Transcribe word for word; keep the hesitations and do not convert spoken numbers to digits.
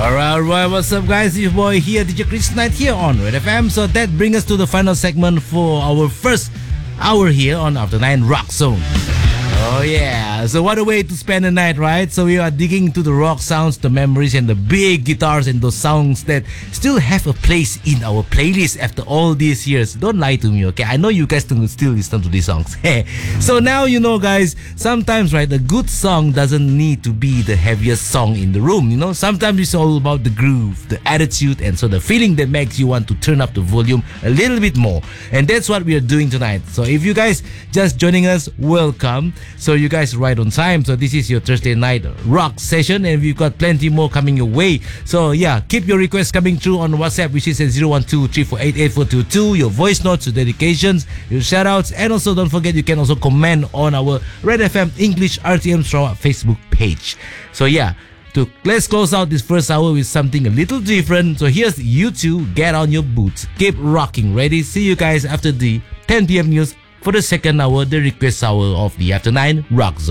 Alright, alright, what's up guys? It's your boy here, D J Chris Knight here on Red F M. So that brings us to the final segment for our first hour here on After nine Rock Zone. Oh yeah, so what a way to spend the night, right? So we are digging into the rock sounds, the memories and the big guitars and those sounds that still have a place in our playlist after all these years. Don't lie to me, okay? I know you guys still listen to these songs. So now you know guys, sometimes right, a good song doesn't need to be the heaviest song in the room, you know? Sometimes it's all about the groove, the attitude, and so the feeling that makes you want to turn up the volume a little bit more. And that's what we are doing tonight. So if you guys just joining us, welcome. So you guys right on time. So this is your Thursday night rock session, and we've got plenty more coming your way. So yeah, keep your requests coming through on WhatsApp, which is at zero one two, three four eight, eight four two two. Your voice notes, your dedications, your shout outs, and also don't forget you can also comment on our Red F M English R T M Sarawak Facebook page. So yeah, to let's close out this first hour with something a little different. So here's you two, get on your boots, keep rocking. Ready? See you guys after the ten p.m. news for the second hour, the request hour of the After nine Rock Zone.